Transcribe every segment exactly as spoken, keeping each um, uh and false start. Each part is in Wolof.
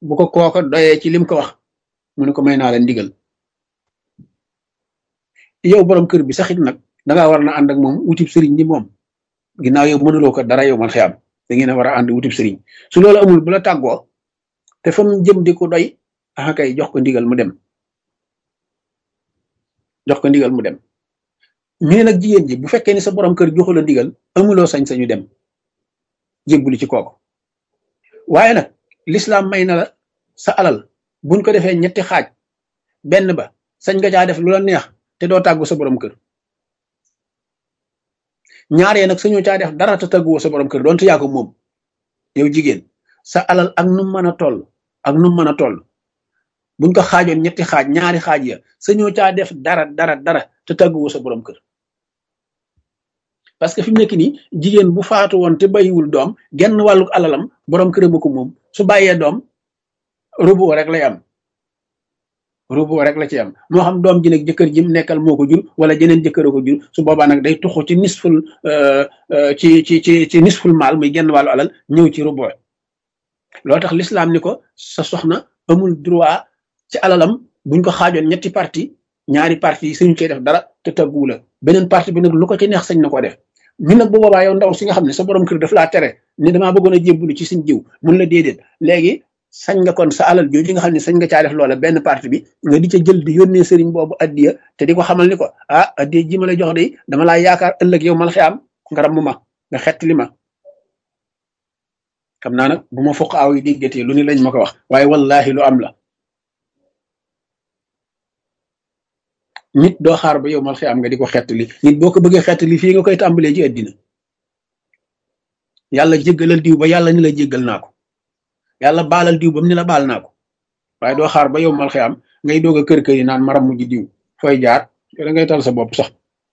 bu ko kooko doyee ci lim ko wax mu ne ko may naa la ndigal yow borom kër bi saxit nag dangaa war na ànd ak moom wutib sëriñ ni moom ginnaaw yow mënuloo ko dara yow man xiyam da ngeen a war a ànd wutib sëriñ su loolu amul bu la tàggoo te fa mu jëm di ko doy ah kay jox ko ndigal mu dem jox ko ndigal mu dem ñu ne nag jigéen ji bu fekkee ni sa borom kër joxu la ndigal amuloo sañ-sañu dem jébbuli ci kooku waaye nag lislaam may na la sa alal buñ ko defee ñetti xaaj benn ba sañ nga caa def lu la neex te doo tàggu sa borom kër ñaaree nag sañoo caa def dara te tàgguwoo sa borom kër doonte yaa ko moom yow jigéen sa alal ak nu mën a toll ak nu mën a toll buñ ko xaajoon ñetti xaaj ñaari xaaj ya sañoo caa def dara dara dara te tàgguwoo sa borom kër parce que fi mu nekk nii jigéen bu faatu woon te bàyyiwul doom genn wàlluk alalam borom këram ko moom su bàyyee doom rubu rek lay am rubu rek la ci am moo xam doom ji nag jëkkër ji mu nekkal moo ko jur wala jeneen jëkkër ko jur su boobaa nag day tuxu ci nisful ci ci ci ci nisful maal muy genn wàllu alal ñëw ci rubu loolu tax lislaam ni ko sa soxna amul droit ci alalam buñ ko xaajoon ñetti parti ñaari parti yi suñu cee def dara te tagguwu la beneen parti bi nag lu ko ci neex sañ na ko def ñu nag bu boobaa yow ndaw si nga xam ne sa borom kër daf laa tere ni damaa bëggoon a jébbalu ci suñ jiw mun la déedéet léegi sañ nga kon sa alal jooju nga xam ne sañ nga caa def loola benn parti bi nga di ca jël di yónnee sëriñ boobu addiya te di ko xamal ni ko ah addiya ji ma la jox de dama laa yaakaar ëllëg yow mal xiyaam nga ram ma nga xett li ma xam naa nag bu ma fokk aw yi déggatee lu ni lañ ma ko wax waaye wallahi lu am la nit doo xaar ba yow mal xiyaam nga di ko xettali nit boo ko bëggee xettali fii nga koy tàmbalee ci àddina yàlla jéggalal diw ba yàlla ni la jéggal naa ko yàlla baalal diw ba mu ni la baal naa ko waaye doo xaar ba yow mal xiyaam ngay doog a kër kër yi naan maram mujj diw fooy jaar da ngay tal sa bopp sax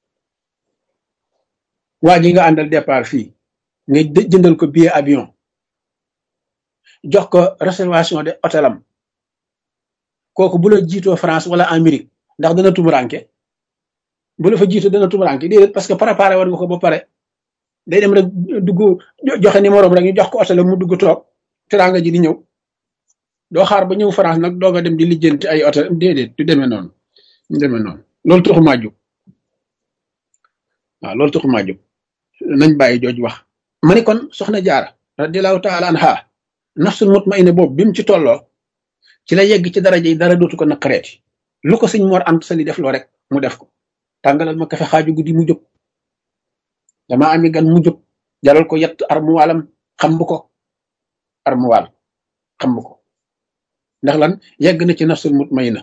waa ji nga àndal départ fii nga jëndal ko billet avion jox ko réservation de hôtelam kooku bu la jiitoo France wala Amérique ndax dana tumuranke bu la fa jiitu dana tumuranke déedéet parce que préparé war nga ko ba pare day dem rek dugg joxe numéro rek ñu jox ko hôtel mu dugg toog teraanga ji di ñëw doo xaar ba ñëw France nag doog a dem di lijjanti ay hôtel déedéet du demee noonu du demee noonu loolu taxumaa jóg waaw loolu taxumaa jóg nañ bàyyi jooj wax ma ni kon soxna Jaara radiyallahu taala anha nafsul mutmainna boobu bi mu ci tolloo ci la yegg ci daraja yi dara dootu ko naqareeti lu ko sëñ Mor Anta Sali def loo rek mu def ko tàngalal ma kafe xaaju guddi mu jóg dama ami gan mu jóg jalal ko yett armuwaalam xam bu ko armuwaal xam bu ko ndax lan yegg na ci nafsul mutmainna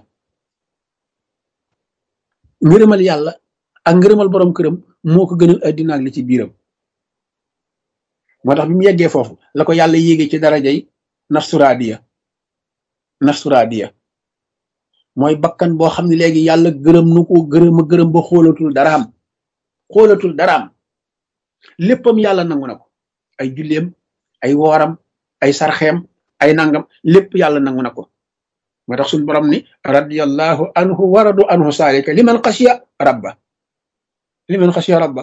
ngërëmal yàlla ak ngërëmal borom këram moo ko gënal addina ak li ci biiram moo tax bi mu yeggee foofu la ko yàlla yéegee ci darajay nafsuraadiya nafsuraadiya mooy bakkan boo xam ne léegi yàlla gërëm nu ko gërëm a gërëm ba xoolatul daraam xoolatul daraam léppam yàlla nangu na ko ay julleem ay wooram ay sarxeem ay nangam lépp yàlla nangu na ko moo tax suñu borom ni radiyallahu anhu waradu anhu saalika liman xasiya rabba liman xasiya rabba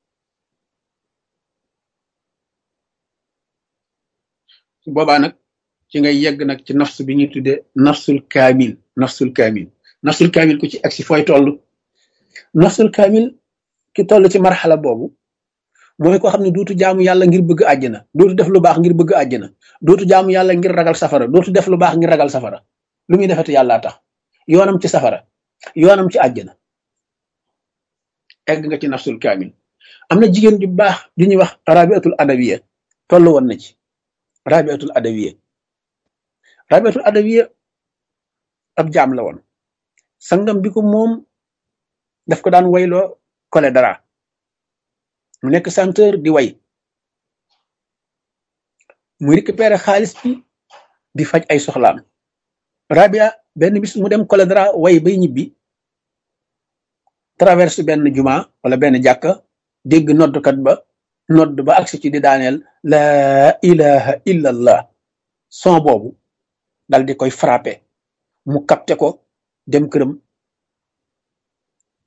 su boobaa nag ci ngay yegg nag ci nafs bi ñuy tuddee nafsul kaamil nafsul kaamil nafsul kaamil ku ci agsi fooy toll nafsul kaamil ki toll ci marxala boobu mooy koo xam ne dootu jaamu yàlla ngir bëgg àjjana dootu def lu baax ngir bëgg àjjana dootu jaamu yàlla ngir ragal safara dootu def lu baax ngir ragal safara lu muy defati yàllaa tax yoonam ci safara yoonam ci àjjana egg nga ci nafsul kaamil am na jigéen ju baax ju ñuy wax rabiatul adawiya toll woon na ci rabiatul adawiya rabiatul adawiya ab jaam la woon sangam bi ko moom daf ko daan wayloo kole dara mu nekk chanteur di way muy récupérer xaalis bi di faj ay soxlaam rabia benn bis mu dem kole dara way bay ñibbi traverse benn juma wala benn jàkka dégg noddkat ba nodd ba agsi ci di daaneel laa ilaha illa allah son boobu dal di koy frappé mu capté ko dem këram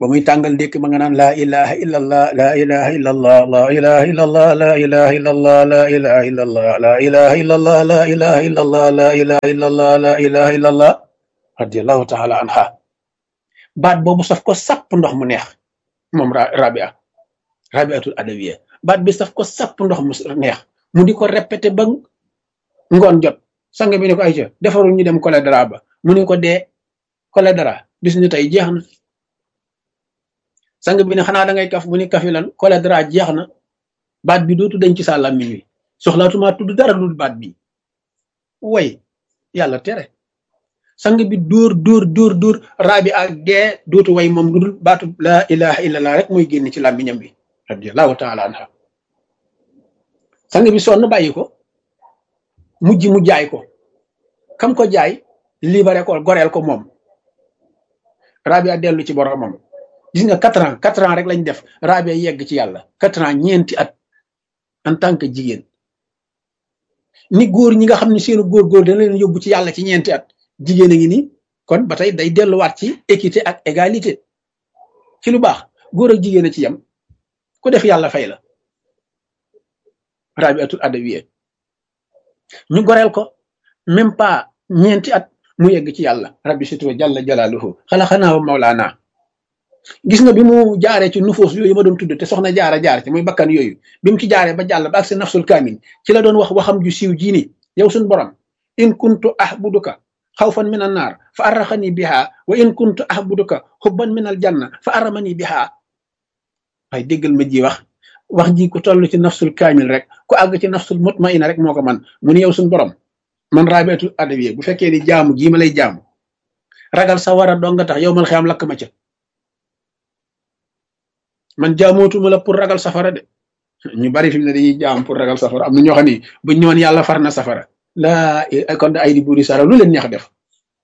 ba muy tàngal ndékk ma nga naan laa ilaha illa allah laa ilaha illa allah laa ilaha illa allah laa ilaha illa allah laa ilaha illa allah laa ilaha illa allah laa ilaha illa allah laa ilaha illa allah laa ilaha illa allah radiallahu taala anha baat boobu saf ko sapp ndox mu neex moom rabia rabiatul adawiya baat bi saf ko sapp ndox mu neex mu di ko répété ba ngoon jot sang bi ne ko ayca defarul ñu dem kole dara ba mu ne ko dee kole dara bis ni tey jeex na sang bi ne xanaa da ngay kaf mu ni kafi lan kole dara jeex na baat bi dootu dañ ci sa làmmiñ wi soxlaatuma tudd dara lu baat bi way yàlla tere sang bi dóor dóor dóor dóor rabi ak dee dootu way moom lu dul baatu laa ilaha illallah rek mooy génn ci làmmiñam bi radiallahu taala anha sang bi sonn bàyyi ko mujj mu jaay ko kam ko jaay libéré ko goreel ko moom rabia dellu ci boromam gis nga quatre ans quatre ans rek lañ def rabia yegg ci yàlla quatre ans ñeenti at en tant que jigéen ni góor ñi nga xam ne seenu góor góor dana leen yóbbu ci yàlla ci ñeenti at jigéen a ngi nii kon ba tey day delluwaat ci équité ak égalité ci lu baax góor ak jigéen a ci yem ku def yàlla fay la rabiatul adawiya ñu goreel ko même pas ñeenti at mu yegg ci yàlla rabbi sitwa jalla jalaaluhu xalaxanaa wa mawlaana gis nga bi mu jaaree ci nufoos yooyu ma doon tudd te soxna jaara jaar ci muy bakkan yooyu bi mu ci jaaree ba jàll ba ak si nafsul kaamin ci la doon wax waxam ju siiw jii ni yow suñ borom in kuntu ahbuduka xawfan min an naar fa arraxani biha wa in kuntu ahbuduka xubban min al janna fa arramani biha waaye déggal ma ji wax wax ji ku toll ci nafsul kaamil rek ku àgg ci nafsul mutmaina rek moo ko man mu ni yow suñ borom man rabiatul adawiya bu fekkee ni jaamu gii ma lay jaamu ragal sa war a doo nga tax yow mal xiyam lakk ma ca man jaamootuma la pour ragal safara de ñu bari fi mu ne dañuy jaam pour ragal safara am na ñoo xam ni buñ ñëwoon yàlla far na safara laa kon ay di buuri sara lu leen neex def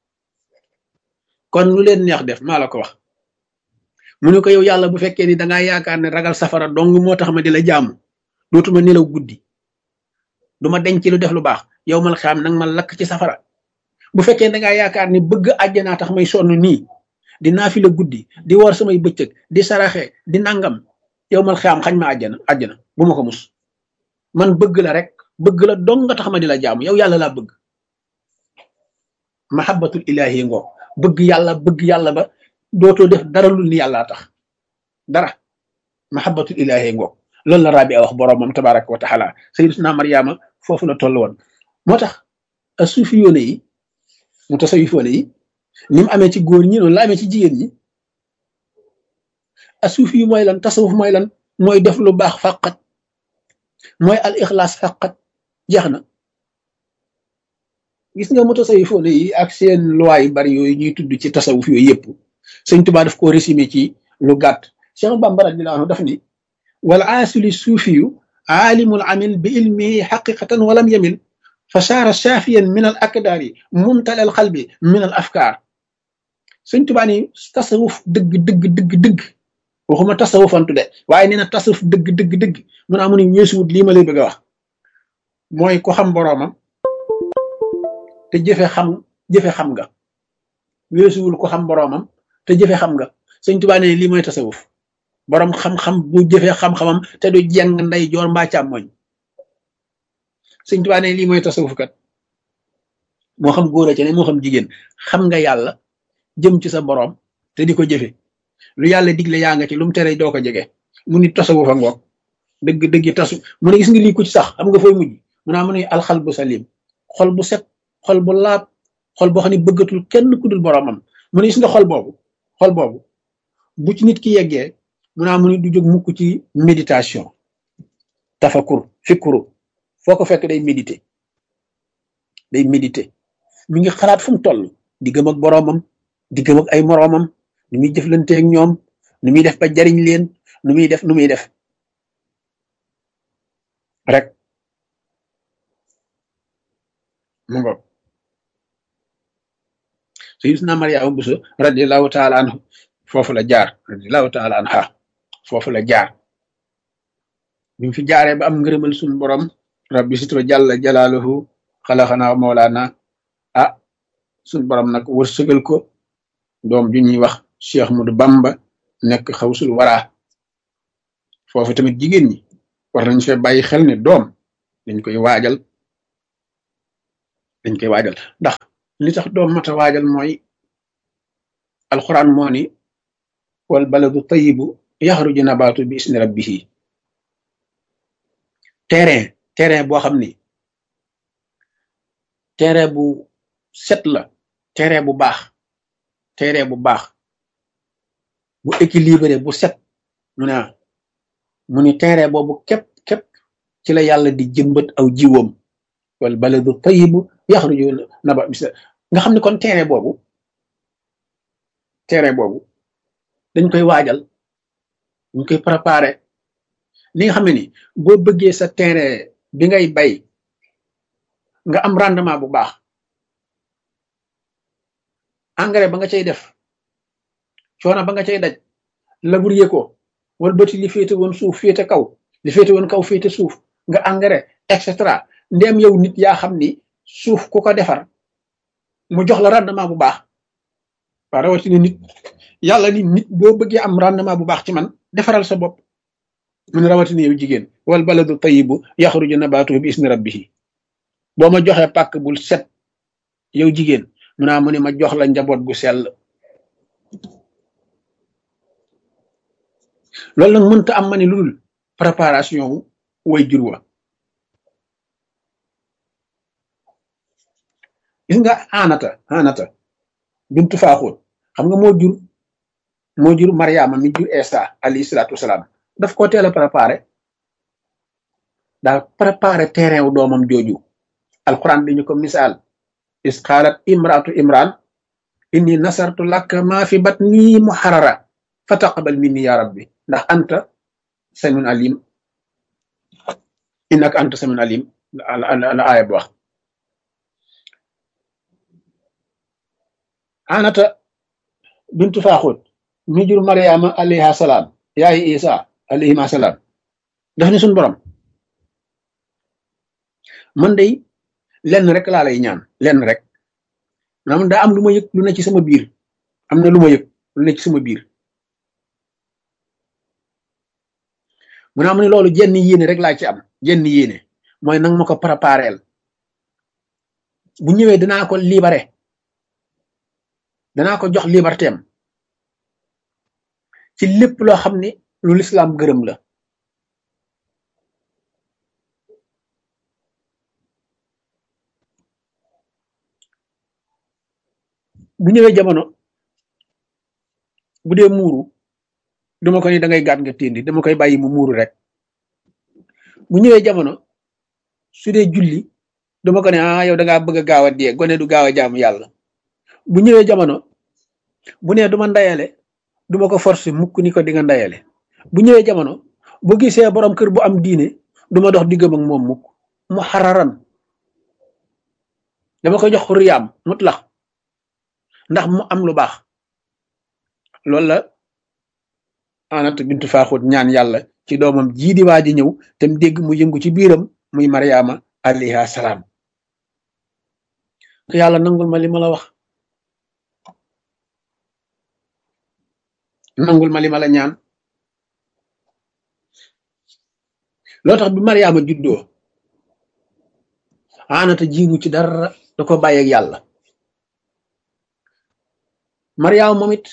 kon lu leen neex def maa la ko wax mu ne ko yow yàlla bu fekkee ni dangaa yaakaar ne ragal safara dong moo tax ma di la jaamu dootuma nelaw guddi duma denc lu def lu baax yow mal xam nag ma lakk ci safara bu fekkee dangaa yaakaar ni bëgg àjjanaa tax may sonn nii di naafi la guddi di woor samay bëccëg di saraxe di nangam yow mal xam xañ ma àjjana àjjana bu ma ko mus man bëgg la rek bëgg la dong nga tax ma di la jaamu yow yàlla laa bëgg mahabbatul ilahi ngoo bëgg yàlla bëgg yàlla ba dootoo def dara lu ni yàllaa tax dara mahabbatul ilahi ngoo loolu la rabi a wax boroomam tabaraka wa taala sayyidatuna Maryama foofu la toll woon moo tax a suufi yoone yi mu tasawifoone yi ni mu amee ci góor ñi noonu la amee ci jigéen ñi a suufi yi mooy lan tasawuf mooy lan mooy def lu baax fàqat mooy al ixlaas fàqat jeex na gis nga mu tasawifoone yi ak seen loi yu bari yooyu ñuy tudd ci tasawuf yooyu yëpp sëñ Tuubaa daf koo résumé ci lu gàtt Cheikh Bamba radiyallahu anhu daf ni wal aasili suufiyu aalimul amil bi ilmihi xaqiqatan walam yamil fa saara saafiyan min al akdaari mumtali al qalbi min al afkaar sëñ Tuubaa ni tasawuf dëgg dëgg dëgg dëgg waxuma tasawufantu de waaye nee na tasawuf dëgg dëgg dëgg mun a mu ni weesuwut lii ma lay bëgg a wax mooy ko xam boroomam te jëfe xam jëfe xam nga weesuwul ko xam boroomam te jëfe xam nga sëñ Tuubaa ne lii mooy tasawuf boroom xam-xam bu jëfe xam-xamam te du jeng nday joor mbaa càmmoñ sëñ Tuubaa ne lii mooy tasawuf kat moo xam góor a ca ne moo xam jigéen xam nga yàlla jëm ci sa boroom te di ko jëfe lu yàlla digle yaa nga ci lu mu tere doo ko jege mu ni tasawuf a ngoog dëgg dëgg tasu mu ne gis nga lii ku ci sax xam nga fooy mujj mu naa mu ne alxal bu salim xol bu set xol bu laab xol boo xam ne bëggatul kenn ku dul boroomam mu ne gis nga xol boobu xol boobu bu ci nit ki yeggee mu naa mu ne du jóg mukk ci méditation tafakur fikuru foo ko fekk day méditer day méditer mi ngi xalaat fu mu toll di gëm ak boroomam di gëm ak ay moroomam nu muy jëflanteeg ñoom nu muy def ba jariñ leen nu muy def nu muy def rek mu ngoog sayyidina Maryama Buso radiyallahu taala anhu foofu la jaar radiyallahu taala anha foofu la jaar bi mu fi jaaree ba am ngërëmal suñu borom rabbi sitwa jalla jalaaluhu xalaxanaa mawlaana ah suñu borom nag wërsëgal ko doom ju ñuy wax Cheikh Ahmadou Bamba nekk xawsul waraa. foofu tamit jigéen ñi war nañ fee bàyyi xel ne doom dañ koy waajal dañ koy waajal ndax li tax doom mata waajal mooy alquran moo ni wal baladu tayibu yaxruju nabaatu bi isni rabbihi. terrain terrain boo xam ni terrain bu set la, terrain bu baax terrain bu baax bu équilibré bu set mu ne mu ni terrain boobu képp képp ci la yàlla di jëmbat aw jiwam wal baladu tayibu yaxruju nabaatu bi nga xam ne kon terrain boobu terrain boobu dañ koy waajal dañ koy préparer li nga xam ne ni boo bëggee sa terrain bi ngay bay nga am rendement bu baax engrais ba nga cay def coono ba nga cay daj labourer ko wala bëti li féete woon suuf féete kaw li féete woon kaw féete suuf nga engrais et cetera ndéem yow nit yaa xam ni suuf ku ko defar mu jox la rendement bu baax waa rawatina nit yàlla ni nit boo bëggee am rendement bu baax ci man defaral sa bopp mu ne rawatina yow jigéen wal baladu tayibu yaxruju nabaatuhu bi isni rabbihi. boo ma joxee pàkk bul set yow jigéen mu naa mu ne ma jox la njaboot gu sell. loolu nag mënta am ma ni lu dul préparation way jur wa. gis nga anata anata bintu faaxoon xam nga moo jur moo jur Mariama mi jur Isa alayhi salaatu wasalaam daf ko teel a préparé daal préparé terrain wu doomam jooju. alquran bi ñu ko misaal is qaalat imraatu imran inni nasartu laka maa fi batni muharrara fataqabal minni ya rabbi ndax anta samiun alim innaka anta samiun alim la aaya bi wax. anata bintu faaxut mi jur mariama alayha salaam yaayi isa alayhima salaam daf ni suñ borom man day lenn rek laa lay ñaan lenn rek maanaam daa am lu ma yëg lu ne ci sama biir am na lu ma yëg lu ne ci sama biir mu ne am ne loolu jenn yéene rek laa ci am jenn yéene mooy nang ma ko prépareel bu ñëwee danaa ko libéré danaa ko jox liberté am ci lépp loo xam ne lu lislaam gërëm la. bu ñëwee jamono bu dee muuru dama ko ni da ngay gàtt nga téndi dama koy bàyyi mu muuru rek. bu ñëwee jamono su dee julli dama ko ne ah yow da ngaa bëgg a gaaw a dee gone du gaaw a jaamu yàlla. bu ñëwee jamono bu nee du ma ndayale du ma ko forcer mukk ni ko di nga ndayale. bu ñëwee jamono bu gisee borom kër bu am diine du ma dox diggam ak moom mukk mu xararan dama koy jox xuriyaam mutlax ndax mu am lu baax. loolu la anat bintu faaxut ñaan yàlla ci doomam jii di waa ji ñëw te mu dégg mu yëngu ci biiram muy Mariama alayha salaam. yàlla nangul ma li ma la wax nangul ma li ma la ñaan. loo tax bi Mariama juddoo anata jiimu ci dara da ko bàyyi ak yàlla. Mariama moom it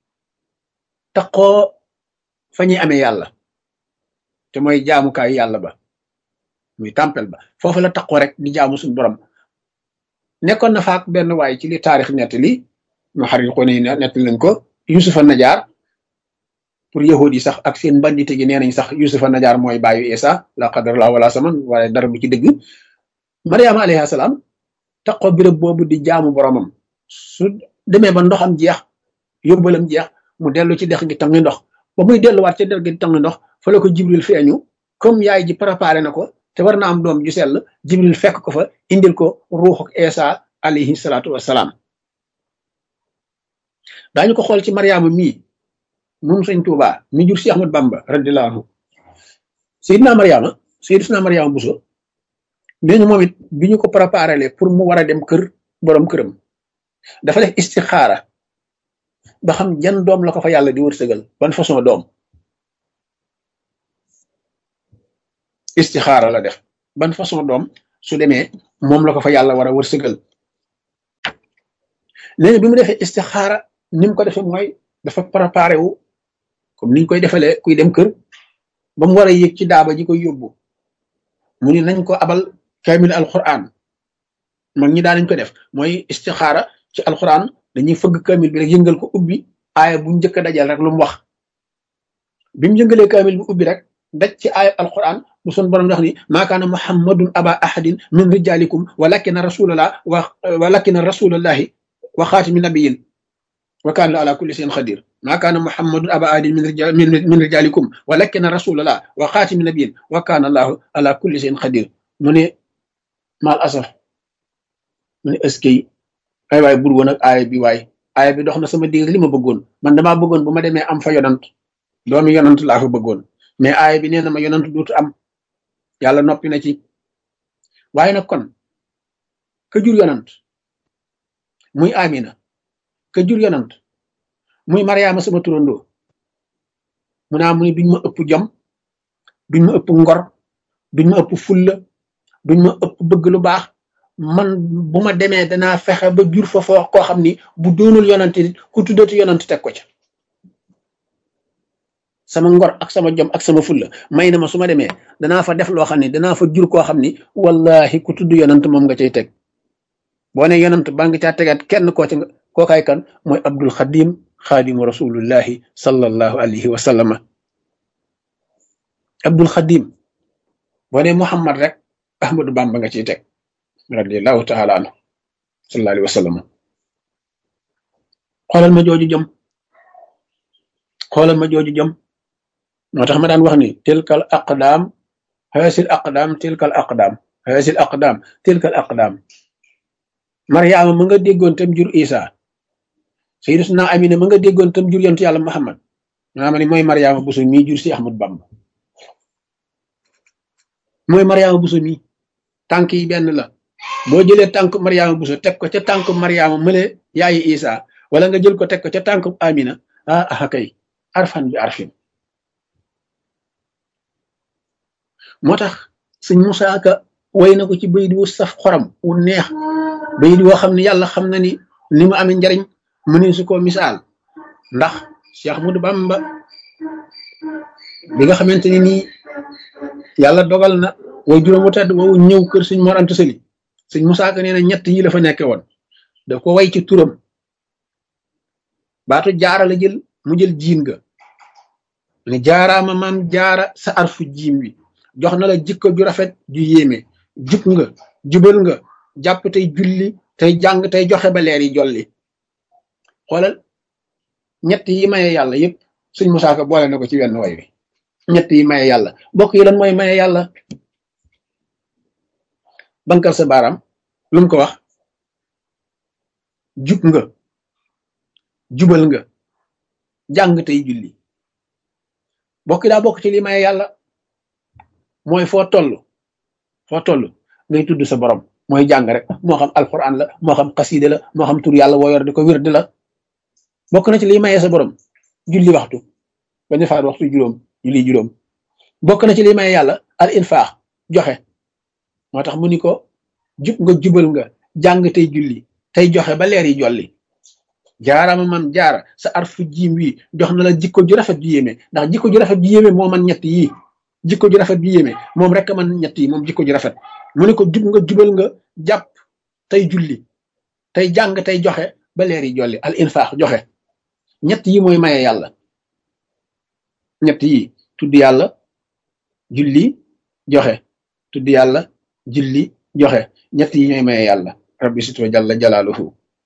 taqoo fa ñuy amee yàlla te mooy jaamukaay yàlla ba muy tempel ba foofu la taqoo rek di jaamu suñu borom. nekkoon na faak benn waay ci li taarix nettali mu xarit ko ne nettali nañ ko Yusufa Najaar pour yahudi yi sax ak seen bandite gi nee nañ sax Yusufa Najaar mooy baayu Isa la qadar la wala saman waaye dara bu ci dëgg. Mariama alayha salaam taqoo birëb boobu di jaamu boromam su demee ba ndoxam jeex yóbbalam jeex mu dellu ci dex gi tangi ndox ba muy delluwaat ca dex gi tangi ndox fa la ko Jibril feeñu comme yaay ji préparé na ko te war na am doom ju sell Jibril fekk ko fa indil ko ruuxu Isa alayhi salaatu wassalaam. daañu ko xool ci Mariama mii moom Sëñ Tuubaa mi jur si Ahmad Bamba radiyallahu anhu. Seydina Mariama Seydina Mariama Buso nee ñu moom it bi ñu ko préparé pour mu war a dem kër borom këram dafa def istixaara ba xam jan doom la ko fa yàlla di wërsëgal ban façon doom. istixaara la def ban façon doom su demee moom la ko fa yàlla war a wërsëgal. léegi bi mu defee istixaara ni mu ko defee mooy dafa préparé wu comme niñ koy defalee kuy dem kër ba mu war a yéeg ci daaba ji koy yóbbu mu ni nañ ko abal kaamil alquran. man ñi daanañ ko def mooy istixaara ci alquran dañuy fëgg kaamil bi rek yëngal ko ubbi aaya bu njëkk a dajal rek lu mu wax bi mu yëngalee kaamil bi ubbi rek daj ci aaya alquran bu sun borom wax ni maa kaana muhammadun aba ahadin min rijalikum walakina rasulallah wa walakina rasulallahi wa xaatimi nabiyin wa kaana ala kulli shay'in xadir maa kaana muhammadun aba ahadin min rijal min rijalikum walakina rasulallah wa xaatimi nabiyin wa kaana allahu ala kulli shay'in xadir mu ne maal asaf mu ne eskay ay waay bur woon ak aaya bi waay aaya bi dox na sama digg li ma bëggoon man damaa bëggoon bu ma demee am fa yonant doomi yonant laa fa bëggoon mais aaya bi nee na ma yonant duutu am yàlla noppi na ci. waaye nag kon ka jur yonant muy Amina ka jur yonant muy Mariama sama turandoo mu naa mu ni duñ ma ëpp jom duñ ma ëpp ngor duñ ma ëpp fulla duñ ma ëpp bëgg lu baax. man bu ma demee danaa fexe ba jur fa foo koo xam ni bu doonul yonant nit ku tuddati yonant teg ko ca. sama ngor ak sama jom ak sama fulla may na ma su ma demee danaa fa def loo xam ni danaa fa jur koo xam ni wallahi ku tudd yonant moom nga cay teg. boo ne yonant ba nga caa tegaat kenn koo ci kookaay kan mooy Abdul Xadim xaadimu rasulullahi sallallahu alayhi wa sallama. Abdul Xadim boo ne Muhammad rek Ahmadu Bamba nga ciy teg radiyallahu taala anhu sallallahu alayhi wa sallam. xoolal ma jooju jëm xoolal ma jooju jëm moo tax ma daan wax ni tilkal aqdaam haasil aqdaam tilkal aqdaam haasil aqdaam tilkal aqdaam. Mariama ma nga déggoon tam jur Isa Sayyidatuna Amina ma nga déggoon tam jur yontu yàlla Muhammad maa ma ni mooy Mariama Bousso mii jur si Ahmad Bamba mooy Mariama Bousso mii tànk yi benn la. boo jëlee tànk Mariama Bousso teg ko ca tànk Mariama mële yaayi Isa wala nga jël ko teg ko ca tànk Amina ah ah kay arfan bi arfin. moo tax sëñ Musaa Ka way na ko ci bayit wu saf xoram wu neex bayit woo xam ne yàlla xam na ni ni mu amee njariñ mënee su ko misaal ndax Cheikh Ahmadou Bamba bi nga xamante ni nii yàlla dogal na way juróomu tedd woowu ñëw kër sëñ Mor Anta Sali sëñ Musaa Ka nee na ñett yi la fa nekke woon daf ko way ci turam baatu jaara la jël mu jël jiin ga ne jaaraama maam jaara sa arfu jiim wi jox na la jikko ju rafet ju yéeme jub nga jubal nga jàpp tey julli tey jàng tey joxe ba leer yi jolli. xoolal ñett yi maye yàlla yëpp sëñ Musaa Ka boole na ko ci wenn way wi ñett yi maye yàlla bokk yi lan mooy maye yàlla. bankal sa baaraam lu mu ko wax jub nga jubal nga jàng tey julli bokk daa bokk ci li maye yàlla mooy foo toll foo toll ngay tudd sa borom mooy jàng rek moo xam alquran la moo xam xaside la moo xam tur yàlla woo yor di ko wird la bokk na ci liy maye sa borom julli waxtu bañ a faat waxtu juróom julli juróom bokk na ci liy maye yàlla al infaax joxe moo tax mu ni ko jub nga jubal nga jàng tey julli tey joxe ba leer yi jolli jaarama man jaara sa arfu jiim wi jox na la jikko ju rafet ju yéeme ndax jikko ju rafet ju yéeme moo man ñett yii jikko ju rafet ju yéeme moom rek man ñett yi moom jikko ju rafet mu ne ko jub nga jubal nga jàpp tey julli tey jàng tey joxe ba leer yi jolli al infaax joxe ñett yi mooy maye yàlla ñett yi tudd yàlla julli joxe tudd yàlla julli joxe ñett yi ñooy maye yàlla rabbi sito jalla jalaaluhu.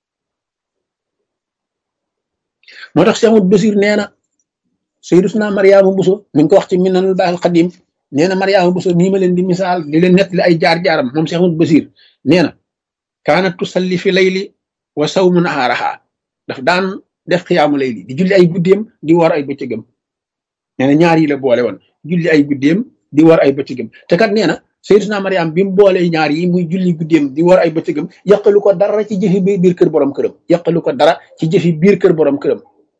moo tax Cheikh Ahmadou Bachir nee na Sayyidatuna Mariama Bousso mi ngi ko wax ci Minanul Baaxil Xadim nee na Mariama Bousso nii ma leen di misaal di leen nettali ay jaar-jaaram moom Cheikh Ahmadou Bachir nee na kaanat tusalli fi layli wa sawmu nahaaraha daf daan def xiyaamu layli di julli ay guddeem di war ay bëccëgam nee na ñaar yi la boole woon julli ay guddeem di war ay bëccëgam te kat nee na Sayyidatuna Mariama bi mu boole ñaar yi muy julli guddeem di war ay bëccëgam yàqalu ko dara ci jëfi biir kër borom këram yàqalu ko dara ci jëfi biir kër borom këram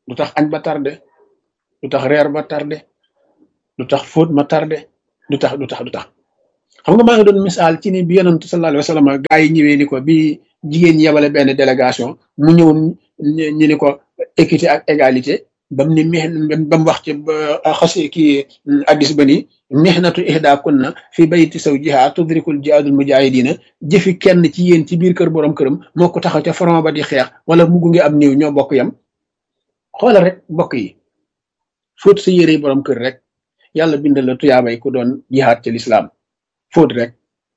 lu tax añ ba tardé lu tax reer ba tardé lu tax fóot ma tardé lu tax lu tax lu tax xam nga maa ngi doon misaal ci ni bi yonent sallallahu alayhi wa sallam gaa yi ñëwee ni ko bi jigéen ñi yebale benn délégation mu ñëw ñu ni ko équité ak égalité bam ni mex bam wax ci xase kii addis ba ni mihnatu ihda kunna fi bayti zawjiha tudrikul jihaadul mujahidina jëfi kenn ci yéen ci biir kër borom këram moo ko taxaw ca front ba di xeex wala mu gunge am néew ñoo bokk yam xoolal rek bokk yi fóot sa yére borom kër rek yàlla bindal la tuyaabay ku doon jihaad ci lislaam fóot rek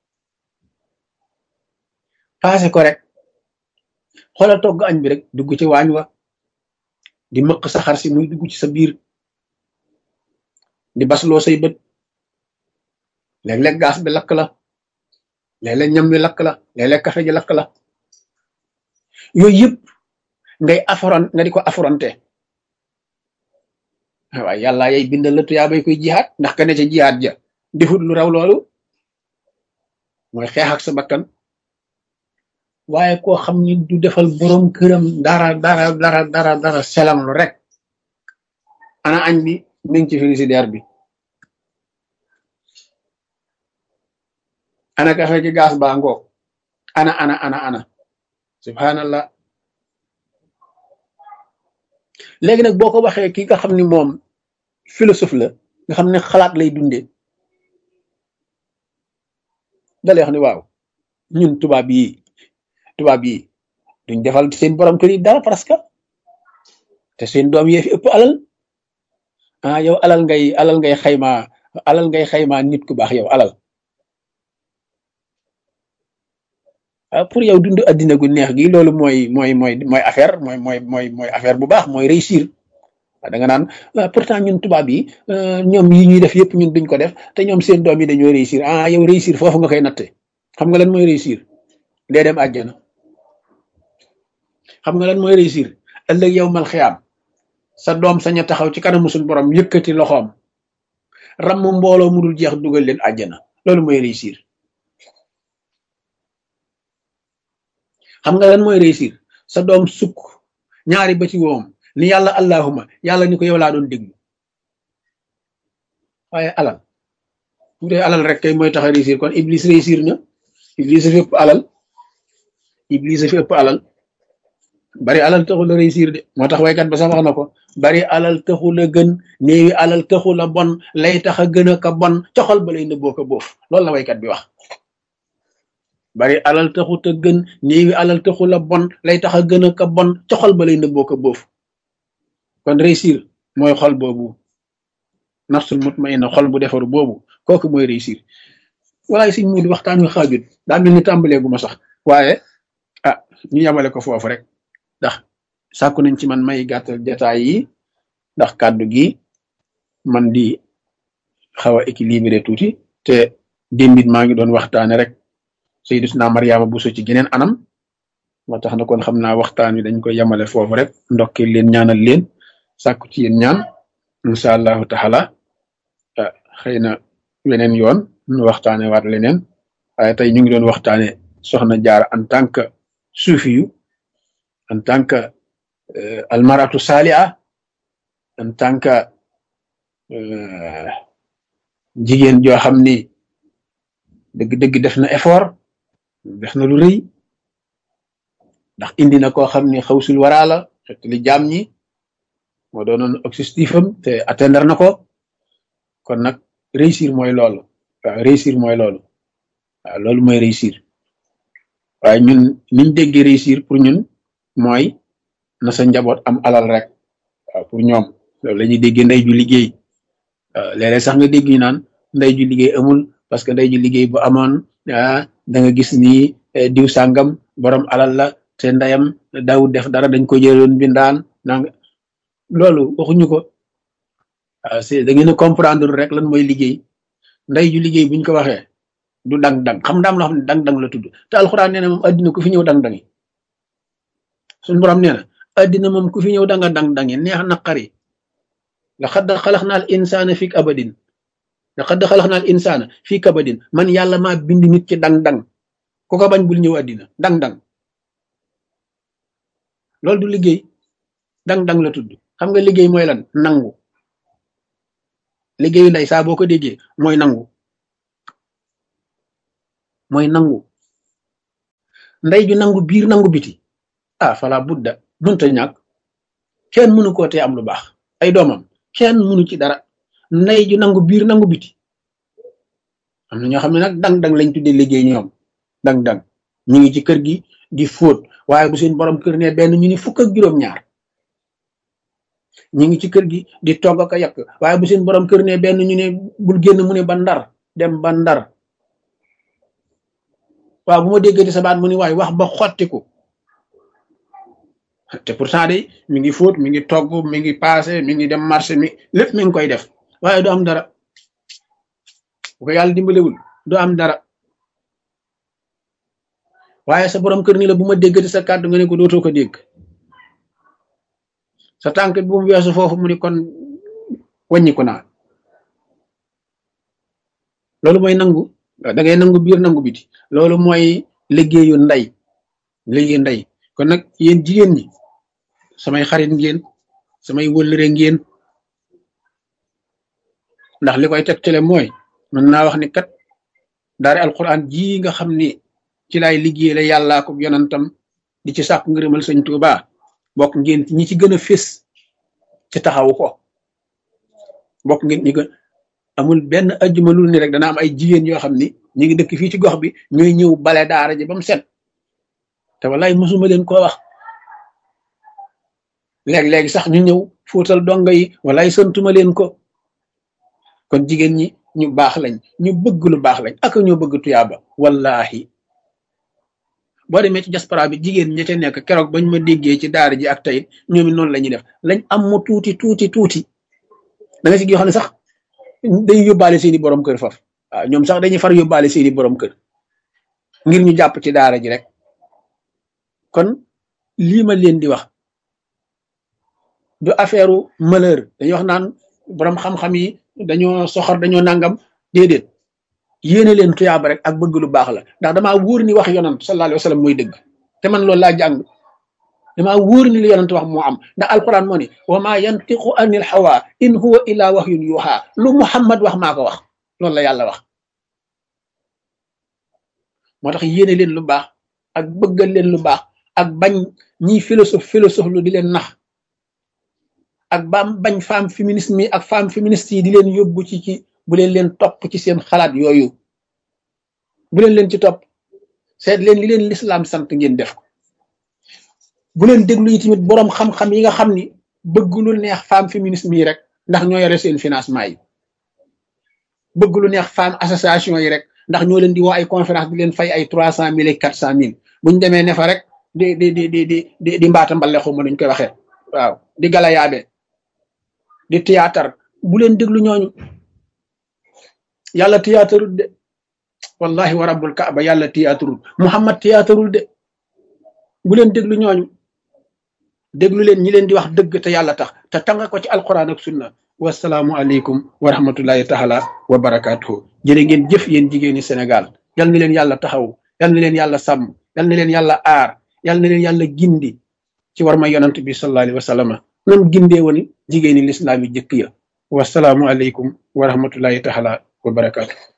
paase ko rek xoolal togg añ bi rek dugg ci waañ wa di mëq sa xar si muy dugg ci sa biir di basloo say bët léeg-léeg gaas bi lakk la léeg-léeg ñam wi lakk la léeg-léeg café ji lakk la yooyu yëpp ngay affron nga di ko affronté waaye yàlla yay bindal la tuyaabay koy jihaad ndax ka ne ca jihaad ja defut lu raw loolu mooy xeex ak sa bakkan waaye koo xam ni du defal borom këram dara dara dara dara dara selam lu rek ana añ bi mi ngi ci frigidaire bi ana kafe ci gaas baa ngoog ana ana ana ana subhanallah léegi nag boo ko waxee ki nga xam ni moom philosophe la nga xam ne xalaat lay dundee dalay wax ni waaw ñun tubaab yi tubaab yi duñ defal seen borom kër yi dara parce que te seen doom yee fi ëpp alal ah yow alal ngay alal ngay xayma alal ngay xayma nit ku baax yow alal ah pour yow dund addina gu neex gi loolu mooy mooy mooy mooy affaire mooy mooy mooy mooy affaire bu baax mooy réussir da nga naan pourtant ñun tubaab yi ñoom yi ñuy def yëpp ñun duñ ko def te ñoom seen doom yi dañoo réussir ah yow réussir foofu nga koy natte xam nga lan mooy réussir dee dem àjjana xam nga lan mooy réussir ëllëg yow mal xiyaam sa doom saña taxaw ci kanamu suñu borom yëkkati loxoom ramm mbooloo mu dul jeex dugal leen àjjana loolu mooy réussir xam nga lan mooy réussir sa doom sukk ñaari ba ci woom ni yàlla allahuma yàlla ni ko yow laa doon déglu waaye alal bu dee alal rek kay mooy tax a réussir kon iblis réussir na iblis fi ëpp alal iblis fi ëpp alal bari alal taxul a réussir de moo tax waykat ba sax wax na ko bari alal taxul a gën néewi alal taxul a bon lay tax a gën a ka bon ca xol ba lay nëbboo ko boof loolu la waykat bi wax bari alal taxut a gën néewi alal taxul a bon lay tax a gën a ka bon ca xol ba lay nëbboo ko boof kon réussir mooy xol boobu nafsul mutmainna xol bu defaru boobu kooku mooy réussir waaye siñ mu di waxtaan wi xaajut daa mel ni tàmbaleegu ma sax waaye ah ñu yamale ko foofu rek ndax sàkku nañ ci man may gàttal jataay yi ndax kàddu gi man di xaw a équilibré tuuti te démbit maa ngi doon waxtaane rek Sayyidatuna Mariama Bousso ci geneen anam moo tax na kon xam naa waxtaan wi dañ koy yamale foofu rek ndokkee leen ñaanal leen sàkku ci yéen ñaan insha allahu taala xëy na weneen yoon ñu waxtaane waat leneen waaye tey ñu ngi doon waxtaane soxna Jaara en tant que suufiyu en tant que almaratu saaliha en tant que jigéen joo xam ni dëgg-dëgg def na effort def na lu rëy ndax indi na koo xam ni xawsul waraa la xetli jaam ñi moo doonoon objectif am te atteindre na ko kon nag réussir mooy loolu waaw réussir mooy loolu waaw loolu mooy réussir waaye ñun niñ déggee réussir pour ñun mooy na sa njaboot am alal rek waaw pour ñoom loolu la ñuy déggee ndey ju liggéey léeg-léeg sax nga dégg ñu naan ndey ju liggéey amul parce que ndey ju liggéey bu amoon ah da nga gis ni diw sàngam borom alal la te ndeyam daawut def dara dañ ko jëloon bindaan nang loolu waxuñu ko waaw c'est da ngeen a comprendre rek lan mooy liggéey ndey ju liggéey buñ ko waxee du dang-dang xam ndaam loo xam ne dang-dang la tudd te alxuraan nee na moom addina ku fi ñëw dang-dangi suñu borom nee na addina moom ku fi ñëw danga dang-dangi neex naqari laqad xalaqnal insaana fi kabadin laqad xalaqnal insaana fi kabadin man yàlla maa bind nit ci dang-dang ku ko bañ bul ñëw addina dang-dang loolu du liggéey dang-dang la tudd xam nga liggéey mooy lan nangu liggéeyu ndey saa boo ko déggee mooy nangu mooy nangu ndey ju nangu biir nangu biti ah fala budda mënta ñàkk kenn mënu koo tee am lu baax ay doomam kenn mënu ci dara ndey ju nangu biir nangu biti am na ñoo xam ne nag dang-dang lañ tuddee liggéey ñoom dang-dang ñu ngi ci kër gi di fóot waaye bu seen borom kër ne benn ñu ni fukk ak juróom-ñaar ñu ngi ci kër gi di togg ak a yàq waaye bu seen borom kër ne benn ñu ne bul génn mu ne ba ndar dem ba ndar waaw bu ma déggati sa baat mu ni waaye wax ba xottiku te pourtant de mi ngi fóot mi ngi togg mi ngi passé mi ngi dem marché mi lépp mi ngi koy def waaye du am dara bu ko yàlla dimbalewul du am dara waaye sa borom kër ni la bu ma déggati sa kàddu nga ne ko dootoo ko dégg sa tànk bu mu weesu foofu mu ni kon wàññiku naa loolu mooy nangu da ngay nangu biir nangu biti loolu mooy liggéeyu ndey liggéeyu ndey kon nag yéen jigéen ñi samay xarit ngeen samay wëllëre ngeen ndax li koy tegtale mooy mën naa wax ni kat daari alquran ji nga xam ni ci laay liggéey la yàllaa ko yonantam di ci sàkku ngërëmal sëñ Tuubaa bokk ngeen ñi ci gën a fés ci taxawu ko bokk ngeen ñi gën amul benn ajjuma lu ni rek dana am ay jigéen yoo xam ni ñu ngi dëkk fii ci gox bi ñooy ñëw bale daara ji ba mu set te wallaay mosuma leen koo wax léeg-léegi sax ñu ñëw fóotal donga yi wallaay santuma leen ko kon jigéen ñi ñu baax lañ ñu bëgg lu baax lañ ak ñoo bëgg tuyaaba wallahi boo demee ci diaspora bi jigéen ñi ca nekk keroog bañ ma déggee ci daara ji ak tayit ñoom it noonu la ñuy def lañ am mu tuuti tuuti tuuti da nga si yoo xam ne sax day yóbbaale seeni borom kër faf waaw ñoom sax dañuy far yóbbaale seeni borom kër ngir ñu jàpp ci daara ji rek kon lii ma leen di wax du affaire malheur dañuy wax naan borom xam-xam yi dañoo soxor dañoo nangam déedéet yéene leen tuyaaba rek ak bëgg lu baax la ndax damaa wóor ni wax yonant sallallahu alayhi wa sallam mooy dëgg te man loolu laa jàng damaa wóor ni li yonant wax moo am ndax alquran moo ni wa ma yantiqu anil hawa in huwa illa wahyun yuha lu muhammad wax maa ko wax loolu la yàlla wax moo tax yéene leen lu baax ak bëggal leen lu baax ak bañ ñiy philosophe philosophe lu di leen nax ak baam bañ femme féministe mi ak femme féministe yi di leen yóbbu ci ci bu leen leen topp ci seen xalaat yooyu bu leen leen ci topp seet leen li leen lislaam sant ngeen def ko bu leen déglu yi tamit boroom xam-xam yi nga xam ni bëgg lu neex femme féministe mi rek ndax ñoo yore seen financement yi bëgg lu neex femme association yi rek ndax ñoo leen di woo ay conférence di leen fay ay trois cent mille et quatre cent mille buñ demee ne fa rek di di di di di di di mbaata mbale xuma nuñ koy waxee waaw di galayaabe di théâtre bu leen déglu ñooñu yàlla théâtreul de wallahi wa rabbul kaaba yàlla théâtreul muhammad théâtreul de bu leen déglu ñooñu déglu leen ñi leen di wax dëgg te yàlla tax te tanga ko ci alquran ak sunna wasalaamu aleykum wa rahmatullahi taala wa barakatuhu jërë ngeen jëf yéen jigéeni Sénégal yal na leen yàlla taxaw yal na leen yàlla sàmm yal na leen yàlla aar yal na leen yàlla gindi ci war ma yonant bi sallallahu alayhi wa sallam nam gindee woon jigéeni lislaam yi jëkk ya wasalaamu aleykum wa rahmatullahi taala wa barakatuh